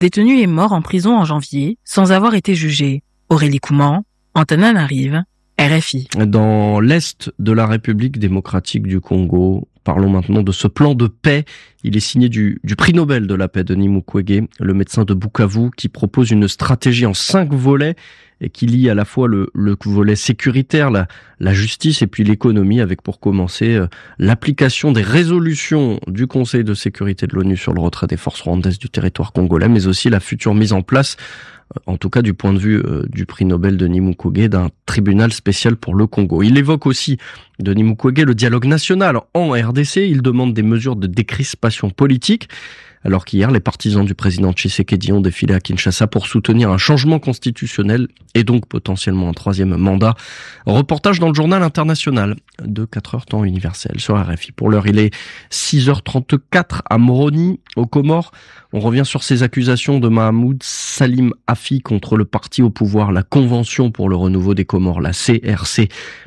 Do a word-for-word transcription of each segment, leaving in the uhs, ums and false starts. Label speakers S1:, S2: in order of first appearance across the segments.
S1: détenu est mort en prison en janvier sans avoir été jugé. Aurélie Couman, Antananarive, R F I.
S2: Dans l'est de la République démocratique du Congo, parlons maintenant de ce plan de paix. Il est signé du, du prix Nobel de la paix, Denis Mukwege, le médecin de Bukavu, qui propose une stratégie en cinq volets et qui lie à la fois le, le volet sécuritaire, la, la justice et puis l'économie, avec pour commencer euh, l'application des résolutions du Conseil de sécurité de l'ONU sur le retrait des forces rwandaises du territoire congolais, mais aussi la future mise en place, en tout cas du point de vue euh, du prix Nobel Denis Mukwege, d'un tribunal spécial pour le Congo. Il évoque aussi, Denis Mukwege, le dialogue national en R D C. Il demande des mesures de décrispation politique, alors qu'hier, les partisans du président Tshisekedi ont défilé à Kinshasa pour soutenir un changement constitutionnel et donc potentiellement un troisième mandat. Reportage dans le journal international de quatre heures temps universel sur R F I. Pour l'heure, il est six heures trente-quatre à Moroni, aux Comores. On revient sur ces accusations de Mahamoud Salim Afi contre le parti au pouvoir, la Convention pour le renouveau des Comores, la C R C.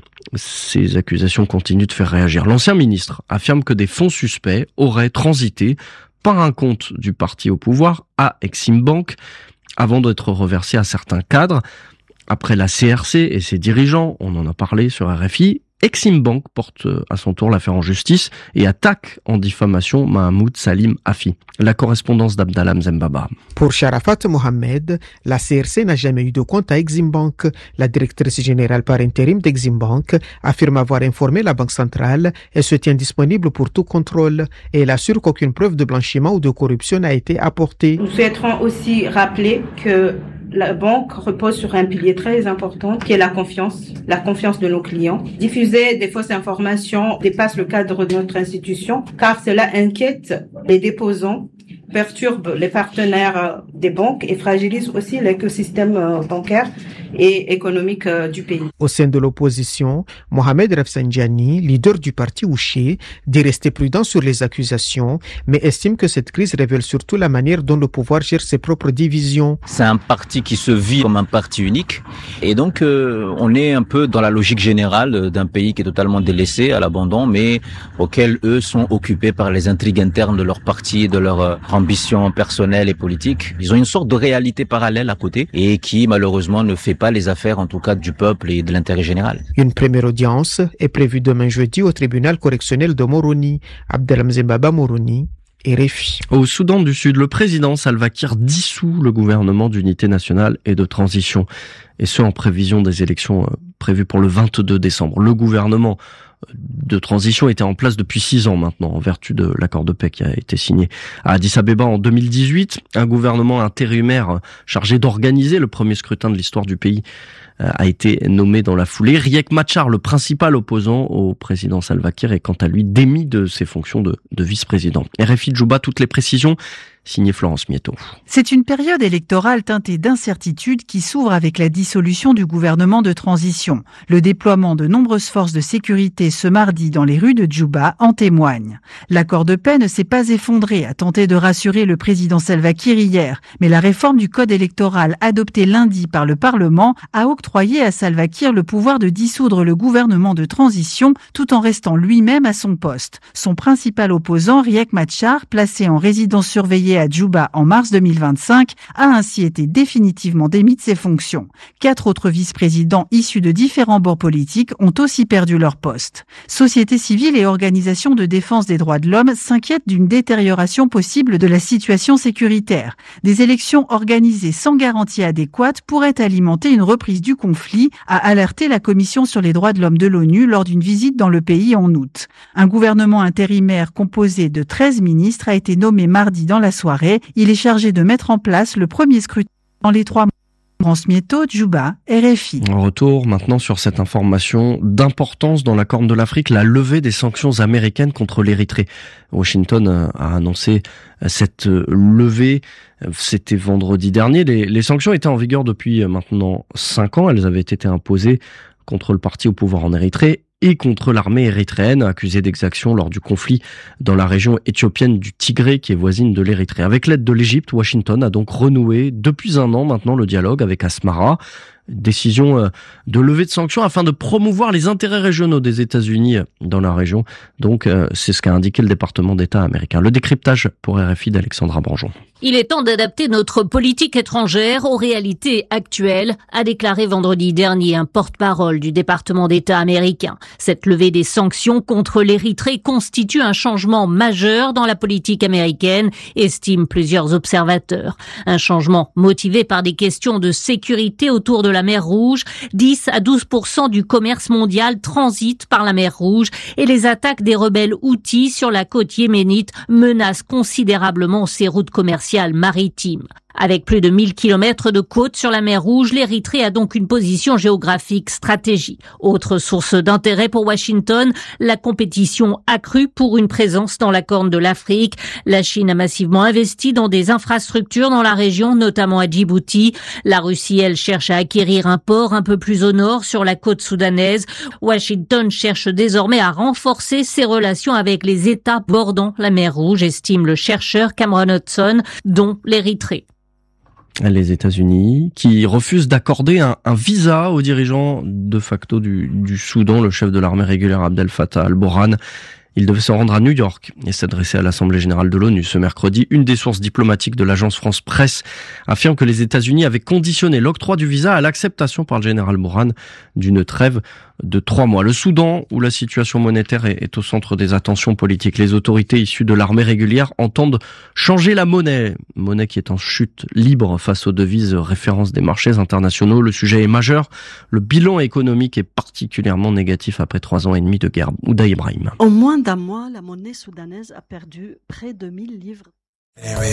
S2: Ces accusations continuent de faire réagir. L'ancien ministre affirme que des fonds suspects auraient transité par un compte du parti au pouvoir à Exim Bank avant d'être reversés à certains cadres. Après la C R C et ses dirigeants, on en a parlé sur R F I, Exim Bank porte à son tour l'affaire en justice et attaque en diffamation Mahamoud Salim Afi. La correspondance d'Abdallah Mzembaba.
S3: Pour Sharafat Mohamed, la C R C n'a jamais eu de compte à Exim Bank. La directrice générale par intérim d'Exim Bank affirme avoir informé la Banque centrale et se tient disponible pour tout contrôle. Et elle assure qu'aucune preuve de blanchiment ou de corruption n'a été apportée.
S4: Nous souhaiterons aussi rappeler que la banque repose sur un pilier très important qui est la confiance, la confiance de nos clients. Diffuser des fausses informations dépasse le cadre de notre institution car cela inquiète les déposants, perturbe les partenaires des banques et fragilise aussi l'écosystème bancaire et économique du pays.
S3: Au sein de l'opposition, Mohamed Rafsanjani, leader du parti Ouché, dit rester prudent sur les accusations, mais estime que cette crise révèle surtout la manière dont le pouvoir gère ses propres divisions.
S5: C'est un parti qui se vit comme un parti unique et donc euh, on est un peu dans la logique générale d'un pays qui est totalement délaissé, à l'abandon, mais auquel eux sont occupés par les intrigues internes de leur parti, de leur euh, ambition personnelle et politique. Ils ont une sorte de réalité parallèle à côté et qui malheureusement ne fait pas les affaires en tout cas du peuple et de l'intérêt général.
S3: Une première audience est prévue demain jeudi au tribunal correctionnel de Moroni. Abdelhamid Zembaba, Moroni, R F I.
S2: Au Soudan du Sud, le président Salva Kiir dissout le gouvernement d'unité nationale et de transition, et ce en prévision des élections prévues pour le vingt-deux décembre. Le gouvernement de transition était en place depuis six ans maintenant, en vertu de l'accord de paix qui a été signé à Addis Abeba en deux mille dix-huit. Un gouvernement intérimaire chargé d'organiser le premier scrutin de l'histoire du pays a été nommé dans la foulée. Riek Machar, le principal opposant au président Salva Kiir, est quant à lui démis de ses fonctions de, de vice-président. R F I Djouba, toutes les précisions. Signé Florence Mieto.
S6: C'est une période électorale teintée d'incertitude qui s'ouvre avec la dissolution du gouvernement de transition. Le déploiement de nombreuses forces de sécurité ce mardi dans les rues de Djouba en témoigne. L'accord de paix ne s'est pas effondré, a tenté de rassurer le président Salva Kiir hier, mais la réforme du code électoral adoptée lundi par le Parlement a octroyé à Salva Kiir le pouvoir de dissoudre le gouvernement de transition tout en restant lui-même à son poste. Son principal opposant, Riek Machar, placé en résidence surveillée à Djouba en mars deux mille vingt-cinq, a ainsi été définitivement démis de ses fonctions. Quatre autres vice-présidents issus de différents bords politiques ont aussi perdu leur poste. Société civile et organisations de défense des droits de l'homme s'inquiètent d'une détérioration possible de la situation sécuritaire. Des élections organisées sans garantie adéquate pourraient alimenter une reprise du conflit, a alerté la Commission sur les droits de l'homme de l'ONU lors d'une visite dans le pays en août. Un gouvernement intérimaire composé de treize ministres a été nommé mardi dans la soirée. Il est chargé de mettre en place le premier scrutin dans les trois mois. France Mieto, Djouba, R F I.
S2: Retour maintenant sur cette information d'importance dans la Corne de l'Afrique, la levée des sanctions américaines contre l'Érythrée. Washington a annoncé cette levée, c'était vendredi dernier. Les, les sanctions étaient en vigueur depuis maintenant cinq ans. Elles avaient été imposées contre le parti au pouvoir en Érythrée et contre l'armée érythréenne accusée d'exactions lors du conflit dans la région éthiopienne du Tigré qui est voisine de l'Érythrée. Avec l'aide de l'Égypte, Washington a donc renoué depuis un an maintenant le dialogue avec Asmara. décision de levée de sanctions afin de promouvoir les intérêts régionaux des États-Unis dans la région. Donc, c'est ce qu'a indiqué le département d'État américain. Le décryptage pour R F I d'Alexandra Banjon.
S7: Il est temps d'adapter notre politique étrangère aux réalités actuelles, a déclaré vendredi dernier un porte-parole du département d'État américain. Cette levée des sanctions contre l'Érythrée constitue un changement majeur dans la politique américaine, estiment plusieurs observateurs. Un changement motivé par des questions de sécurité autour de la mer Rouge. dix à douze pour cent du commerce mondial transite par la mer Rouge et les attaques des rebelles Houthis sur la côte yéménite menacent considérablement ces routes commerciales maritimes. Avec plus de mille kilomètres de côte sur la mer Rouge, l'Érythrée a donc une position géographique stratégique. Autre source d'intérêt pour Washington, la compétition accrue pour une présence dans la Corne de l'Afrique. La Chine a massivement investi dans des infrastructures dans la région, notamment à Djibouti. La Russie, elle, cherche à acquérir un port un peu plus au nord sur la côte soudanaise. Washington cherche désormais à renforcer ses relations avec les États bordant la mer Rouge, estime le chercheur Cameron Hudson, dont l'Érythrée.
S2: Les États-Unis qui refusent d'accorder un, un visa aux dirigeants de facto du, du Soudan, le chef de l'armée régulière Abdel Fattah al-Burhan. Il devait se rendre à New York et s'adresser à l'Assemblée générale de l'ONU ce mercredi. Une des sources diplomatiques de l'agence France Presse affirme que les États-Unis avaient conditionné l'octroi du visa à l'acceptation par le général Burhan d'une trêve de trois mois. Le Soudan, où la situation monétaire est, est au centre des attentions politiques. Les autorités issues de l'armée régulière entendent changer la monnaie. Monnaie qui est en chute libre face aux devises références des marchés internationaux. Le sujet est majeur. Le bilan économique est particulièrement négatif après trois ans et demi de guerre. Ouda Ibrahim.
S8: En moins d'un mois, la monnaie soudanaise a perdu près de mille livres.